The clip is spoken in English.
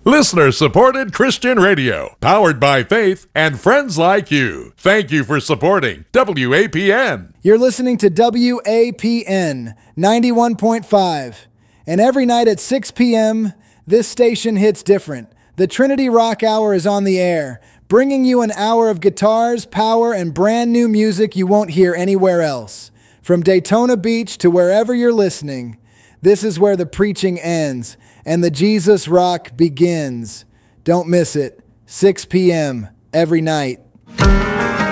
Listener-supported Christian radio, powered by faith and friends like you. Thank you for supporting WAPN. You're listening to WAPN 91.5. And every night at 6 p.m., this station hits different. The Trinity Rock Hour is on the air, bringing you an hour of guitars, power, and brand new music you won't hear anywhere else. From Daytona Beach to wherever you're listening, this is where the preaching ends and the Jesus Rock begins. Don't miss it. 6 p.m. every night.